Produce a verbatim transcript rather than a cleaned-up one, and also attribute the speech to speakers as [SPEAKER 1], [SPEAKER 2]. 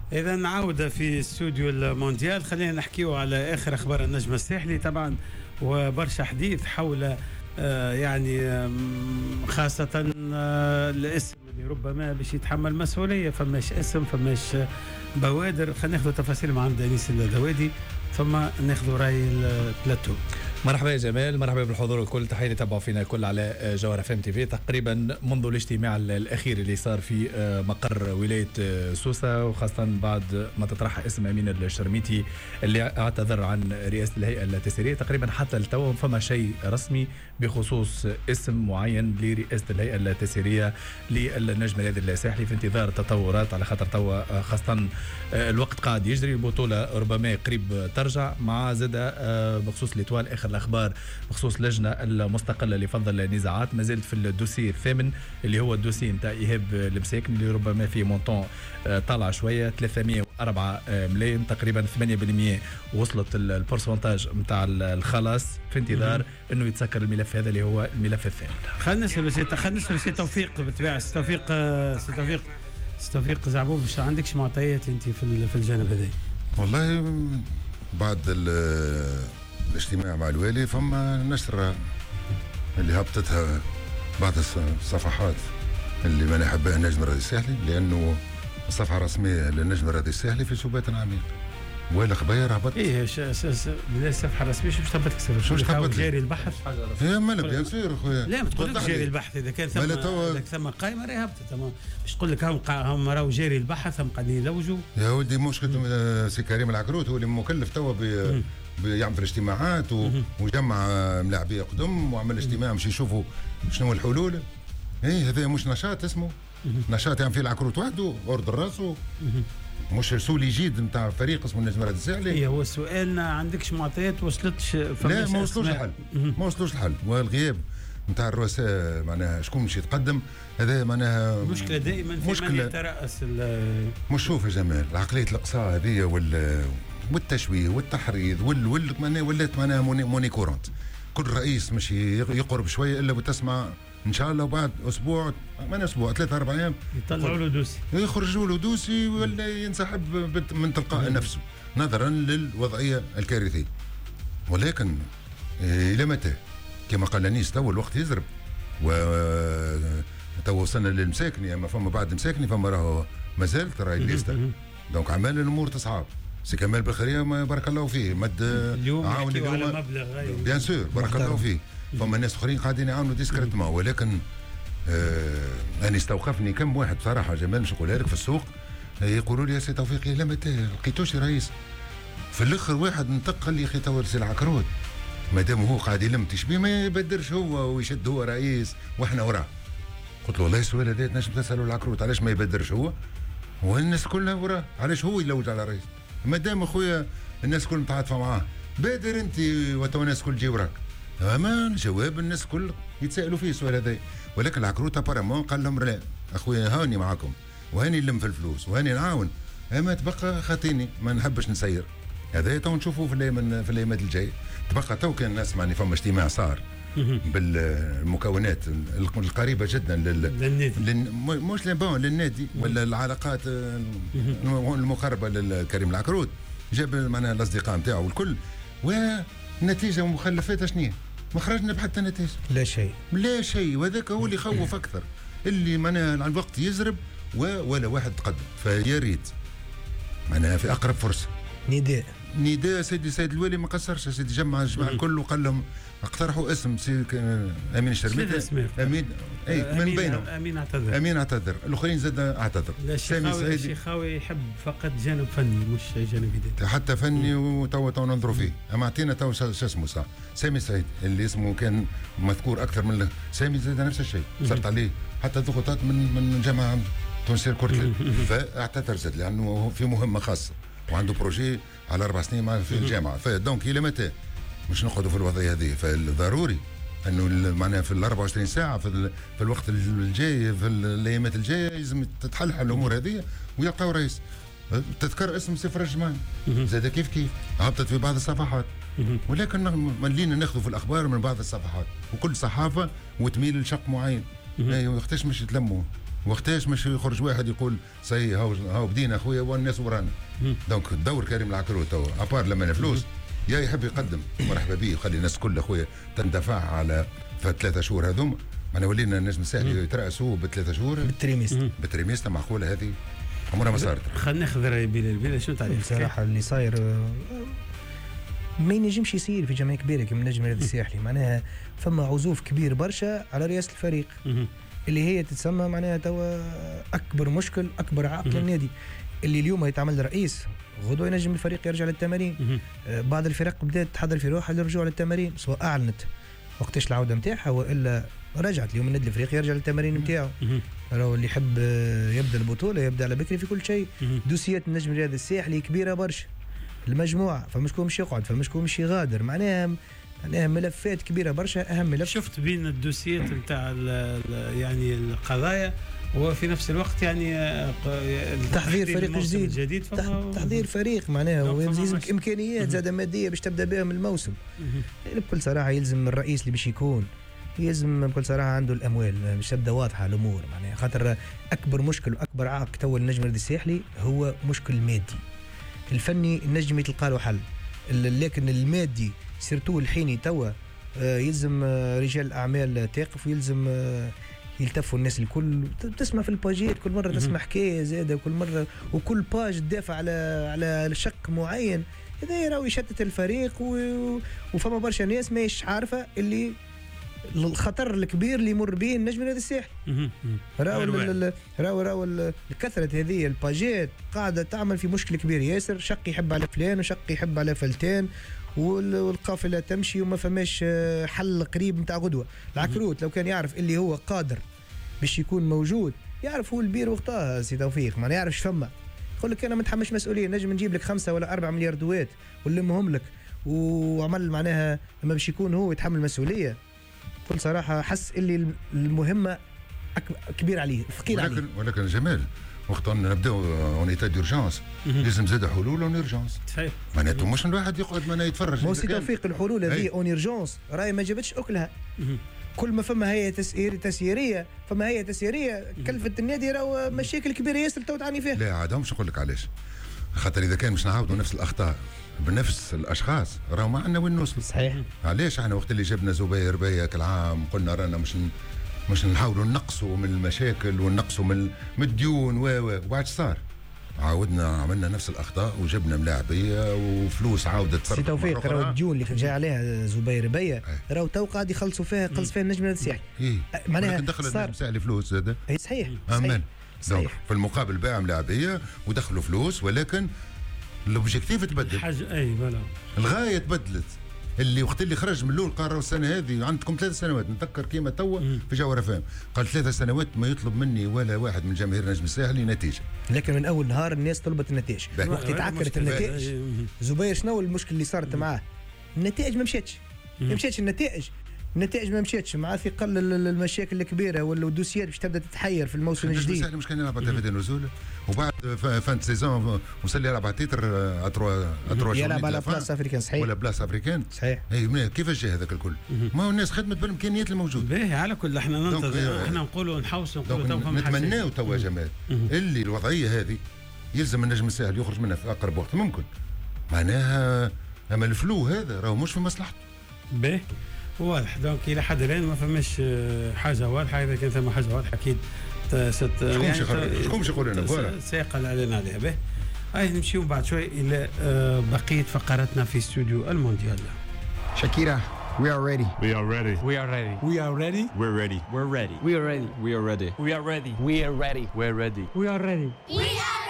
[SPEAKER 1] إذا نعود في استوديو المونديال، خلينا نحكيو على آخر أخبار النجم الساحلي طبعا، وبرشا حديث حول آه يعني آه خاصة آه الاسم اللي ربما باش يتحمل مسؤولية. فماش اسم، فماش بوادر. خلينا ناخذ تفاصيل مع عند أنيس الدوادي ثم ناخذ راي البلاتو.
[SPEAKER 2] مرحبا يا جمال، مرحبا بالحضور الكل، تحية تتابعوا فينا الكل على جوهر اف ام تي في. تقريبا منذ الاجتماع الاخير اللي صار في مقر ولايه سوسه، وخاصه بعد ما تطرح اسم امين الشرميتي اللي اعتذر عن رئاسه الهيئه التسييريه، تقريبا حتى التو فما شيء رسمي بخصوص اسم معين لرئاسه الهيئه التسييريه للنجم النادي الساحلي، في انتظار تطورات على خاطر توا خاصه الوقت قاعد يجري، البطوله ربما قريب ترجع، مع زاد بخصوص الاتوال اخر الاخبار بخصوص لجنه المستقله لفض النزاعات ما زالت في الدوسي الثامن اللي هو الدوسي نتاع ايهاب المساكن، اللي ربما في مونطون طالع شويه ثلاثمائة وأربعة ملايين، تقريبا ثمانية بالمئة وصلت البورسونتاج نتاع الخلاص، في انتظار انه يتسكر الملف هذا اللي هو الملف الثاني.
[SPEAKER 1] خلينا نسال خلينا نسال سي توفيق بالطبيعه. سي توفيق سي توفيق سي توفيق زعبوب، مش عندكش معطيات انت في في الجانب هذا؟
[SPEAKER 3] والله بعد الاجتماع مع الوالي فما نشرة اللي هبطتها بعض الصفحات اللي ما نحبها النجم الرياضي الساحلي، لانه صفحه رسميه للنجم الرياضي الساحلي في سبات عميق، ولا خباير هبط.
[SPEAKER 1] ايه الصفحه الرسميه شو باش تهبط تكسر؟ شو تهبط جاري البحث؟
[SPEAKER 3] يا مالا بيان سور خويا،
[SPEAKER 1] لا ما تقولش جاري البحث، اذا كان ثم ثم قائمه راهي هبطت، باش تقول لك هم هم راهو جاري البحث، هم قاعدين يلوجوا.
[SPEAKER 3] يا ودي مشكلة سي كريم العكروت هو اللي مكلف توا ب يعمل في الاجتماعات وجمع ملاعبيه قدم وعمل اجتماع باش يشوفوا شنو الحلول. ايه هذا مش نشاط اسمه نشاط يعمل فيه العكروت وحده اوردر راسه، مش سولي جيد نتاع فريق اسمه النجم الرياضي الساحلي.
[SPEAKER 1] ايه هو السؤال، عندكش معطيات وصلتش؟
[SPEAKER 3] لا ما وصلوش الحل، ما وصلوش الحل، والغياب نتاع الرؤساء معناها شكون باش يتقدم، هذا معناها
[SPEAKER 1] مشكله دائما في مشكلة من يترأس.
[SPEAKER 3] مش شوف يا جمال، عقليه الاقصاء هذه وال والتشويه والتحريض وال وال ولات معناها موني كورونت. كل رئيس مش يقرب شويه الا وتسمع ان شاء الله وبعد اسبوع من اسبوع ثلاثة اربع ايام
[SPEAKER 1] يطلعوا له دوسي،
[SPEAKER 3] يخرجوا له دوسي ولا ينسحب من تلقاء نفسه نظرا للوضعيه الكارثيه. ولكن الى متى؟ كما قال انيس تو الوقت يزرب، و تو وصلنا للمساكني، اما فما بعد مساكني فما راهو مازال ترى الليسته، دونك عمال الامور تصعب. سي كمال بخاريه بارك الله فيه مد
[SPEAKER 1] عاون اليوم على مبلغ
[SPEAKER 3] بيان سور بارك الله فيه، فما ناس اخرين قاعدين يعاونوا ديسكريتمون. ولكن آه انا استوقفني كم واحد بصراحه جمال مش نقولها لك في السوق يقولوا لي يا سي توفيق لا متى لقيتوش رئيس. في الاخر واحد نطق قال لي اخي تو سي العكروت مادام هو قاعد يلم تشبيه ما يبدرش هو ويشد هو رئيس واحنا وراه. قلت له والله السؤال هذا تنجم تسالوا العكروت علاش ما يبدرش هو والناس كلها وراه، علاش هو يلوج على الرئيس؟ مادام اخويا الناس كل متعاطفه معاه بادر انت وتو الناس كل تجي وراك. اما الجواب الناس كل يتسالوا فيه السؤال هذا. ولكن العكروت ابارامون قال لهم لا اخويا هاني معاكم وهاني نلم في الفلوس وهاني نعاون، اما تبقى خاطيني ما نحبش نسير. هذا تو نشوفوه في الايام في الايامات الجايه. تبقى تو كان الناس معني فما اجتماع صار بالمكونات القريبه جدا لل...
[SPEAKER 1] للنادي
[SPEAKER 3] لل... مش للبون للنادي ولا العلاقات المقربه للكريم العكروت، جاب معناها الاصدقاء نتاعو والكل، والنتيجه ومخلفاتها شنو؟ ما خرجنا بحتى نتيجه،
[SPEAKER 1] لا شيء
[SPEAKER 3] لا شيء. وهذاك هو اللي يخوف اكثر، اللي معناها الوقت يزرب ولا واحد تقدم. فيا ريت معناها في اقرب فرصه
[SPEAKER 1] نداء
[SPEAKER 3] نداء سيدي سيد الوالي ما قصرش سيدي، جمع الجماعه الكل وقال لهم اقترحوا اسم سي امين الشرميتي. امين اي من بينهم
[SPEAKER 1] امين اعتذر
[SPEAKER 3] امين اعتذر الاخرين زاد اعتذر.
[SPEAKER 1] سامي سعيد الشيخاوي يحب فقط جانب فني مش جانب اداري،
[SPEAKER 3] حتى فني وتو تو ننظروا فيه. اما اعطينا تو شو اسمه صح سامي سعيد اللي اسمه كان مذكور اكثر من سامي زاد نفس الشيء، صرت عليه حتى ضغوطات من من جماعه تونسيه الكرة فاعتذر زاد لانه في مهمه خاصه وعنده بروجي على اربع سنين مع في الجامعه. فدونك الى متى مش نقعدوا في الوضعيه هذه؟ فالضروري انه معناها في ال أربعة وعشرين ساعه في, في الوقت الجاي في الايامات الجايه لازم تتحل الامور هذه ويلقاو رئيس. تذكر اسم سفر الجمال زاد كيف كيف هبطت في بعض الصفحات، ولكن ملينا ناخذوا في الاخبار من بعض الصفحات وكل صحافه وتميل لشق معين. وقتاش مش يتلموا وقتاش مش يخرج واحد يقول سي هاو هاو بدينا اخويا والناس ورانا. دونك الدور كريم العكروت تو ابار لما الفلوس يا يحب يقدم مرحبا به يخلي الناس كلها اخويا تندفع على ثلاثة شهور هذوما. انا ولينا النجم الساحلي يترأسوا بثلاثة شهور
[SPEAKER 4] بالتريميست
[SPEAKER 3] بالتريميست معقوله هذه عمرها ما صارت.
[SPEAKER 1] خلينا ناخذ راي بلال. بلال شنو تعرف
[SPEAKER 4] بصراحه اللي صاير ما ينجمش يصير في جمعيه كبيره كما النجم الرياضي الساحلي. معناها فما عزوف كبير برشا على رئاسه الفريق اللي هي تتسمى معناها توا اكبر مشكل اكبر عائق للنادي اللي اليوم يتعمل رئيس غدوه ينجم الفريق يرجع للتمارين. بعض الفرق بدات تحضر في روحها للرجوع للتمارين سواء اعلنت وقتاش العوده نتاعها والا رجعت. اليوم النادي الافريقي يرجع للتمارين نتاعو. راهو اللي يحب يبدا البطوله يبدا على بكري في كل شيء. دوسيات النجم الرياضي الساحلي كبيره برشا المجموعه فمش كون مش يقعد فمش كون مش يغادر. معناها معناها ملفات كبيره برشا. اهم ملف
[SPEAKER 1] شفت بين الدوسيات نتاع يعني القضايا وفي نفس الوقت يعني
[SPEAKER 4] تحضير فريق جديد,
[SPEAKER 1] جديد
[SPEAKER 4] تحضير فريق معناها ويلزمك امكانيات زاده ماديه باش تبدا بهم الموسم. يعني بكل صراحه يلزم الرئيس اللي باش يكون يلزم بكل صراحه عنده الاموال باش تبدا واضحه الامور. معناها خاطر اكبر مشكل واكبر عائق تو النجم الرياضي الساحلي هو مشكل مادي. الفني النجم يتلقى له حل لكن المادي سيرتو الحيني توا يلزم رجال الاعمال تقف ويلزم يلتفوا الناس الكل. تسمع في الباجيت كل مره تسمع حكايه زاده كل مره وكل باج تدافع على على شق معين. هذا راهو يشتت الفريق و... وفما برشا ناس ماهيش عارفه اللي الخطر الكبير اللي يمر به النجم الرياضي الساحلي. راهو راهو راهو الكثره هذه الباجيت قاعده تعمل في مشكل كبير ياسر. شق يحب على فلان وشق يحب على فلتان والقافله تمشي وما فماش حل قريب نتاع غدوه. العكروت لو كان يعرف اللي هو قادر باش يكون موجود يعرف هو البير وقتها سي توفيق ما يعرفش فما يقول لك انا متحمش مسؤوليه نجم نجيب لك خمسة ولا أربعة مليار دوات ونلمهم لك وعمل معناها لما باش يكون هو يتحمل مسؤوليه. بكل صراحه حس اللي المهمه كبير عليه ثقيل عليه.
[SPEAKER 3] ولكن ولكن جمال وقت نبداو اون ايتا دورجانس لازم زاد حلول اون اورجانس.
[SPEAKER 1] صحيح
[SPEAKER 3] معناته مش الواحد يقعد معناها يتفرج.
[SPEAKER 4] مو سي توفيق الحلول هذه اون اورجانس راهي ما جابتش اكلها. كل ما فما هيئه تسيير تسييريه فما هيئه تسييريه كلفت النادي راهو مشاكل كبيره ياسر تو تعاني فيها.
[SPEAKER 3] لا عاد مش نقول لك علاش خاطر اذا كان مش نعاودوا نفس الاخطاء بنفس الاشخاص راه ما عندنا وين نوصل.
[SPEAKER 4] صحيح.
[SPEAKER 3] علاش احنا وقت اللي جبنا زبير بيك العام قلنا رانا مش مش نحاولوا نقصوا من المشاكل ونقصوا من الديون و وبعد صار عاودنا عملنا نفس الاخطاء وجبنا ملاعبيه وفلوس عاودت
[SPEAKER 4] سي توفيق راهو الديون اللي كان جاي عليها زبير بيا راهو تو قاعد يخلصوا فيها قلص فيها النجم الرياضي الساحلي.
[SPEAKER 3] إيه.
[SPEAKER 4] معناها
[SPEAKER 3] دخل النجم الساحلي فلوس زاد.
[SPEAKER 4] اي صحيح
[SPEAKER 3] صحيح. صحيح. في المقابل باع ملاعبيه ودخلوا فلوس ولكن الاوبجيكتيف تبدل.
[SPEAKER 1] حاجه اي فوالا
[SPEAKER 3] الغايه تبدلت. اللي وقت اللي خرج من الاول قال السنه هذه عندكم ثلاث سنوات نتذكر كيما توا في جوهر فام قال ثلاث سنوات ما يطلب مني ولا واحد من جماهير النجم الساحلي نتيجه.
[SPEAKER 4] لكن من اول نهار الناس طلبت النتائج. وقت تعكرت النتائج زبير شنو المشكل اللي صارت معاه؟ النتائج ما مشاتش ما مشاتش النتائج النتائج ما مشاتش مع ثقل المشاكل الكبيره ولا الدوسيات باش تبدا تتحير في الموسم الجديد.
[SPEAKER 3] النجم مش كان يلعب على تفادي النزول وبعد فان سيزون وصل يلعب على تيتر اتروا اتروا
[SPEAKER 4] يلعب على بلاص افريكان. صحيح
[SPEAKER 3] ولا بلاص افريكان.
[SPEAKER 4] صحيح.
[SPEAKER 3] اي كيفاش جا هذاك الكل؟ ما هو الناس خدمت بالامكانيات الموجوده.
[SPEAKER 1] باهي على كل احنا ننتظر احنا نقولوا نحوسوا نقولوا تو
[SPEAKER 3] نتمناو توا جمال اللي الوضعيه هذه يلزم النجم الساحلي يخرج منها في اقرب وقت ممكن. معناها اما الفلو هذا راهو مش في مصلحته.
[SPEAKER 1] باهي واضح. دونك الى حد الان ما فماش حاجه واضحه. اذا كان ثم حاجه واضحه اكيد ست
[SPEAKER 3] شكون شكون يقول لنا فوالا
[SPEAKER 1] سيقل الاعلان عليها. به هاي نمشيو بعد شوي الى بقيه فقراتنا في استوديو المونديال.
[SPEAKER 5] Shakira, we are ready.
[SPEAKER 6] We are ready.
[SPEAKER 5] We are ready.
[SPEAKER 6] We are ready.
[SPEAKER 5] We're ready.
[SPEAKER 6] We're ready.
[SPEAKER 5] We are ready.
[SPEAKER 6] We are ready.
[SPEAKER 5] We are ready.
[SPEAKER 6] We are ready.
[SPEAKER 5] We're ready.
[SPEAKER 6] We're ready.
[SPEAKER 5] We are ready.
[SPEAKER 7] We are